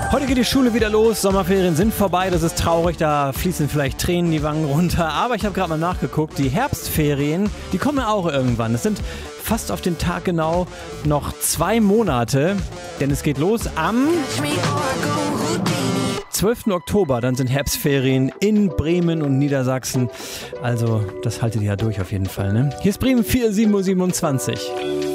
Heute geht die Schule wieder los, Sommerferien sind vorbei, das ist traurig, da fließen vielleicht Tränen die Wangen runter. Aber ich habe gerade mal nachgeguckt, die Herbstferien, die kommen ja auch irgendwann. Es sind fast auf den Tag genau noch 2 Monate, denn es geht los am 12. Oktober, dann sind Herbstferien in Bremen und Niedersachsen. Also das haltet ihr ja durch auf jeden Fall, ne? Hier ist Bremen 4, 7.27 Uhr.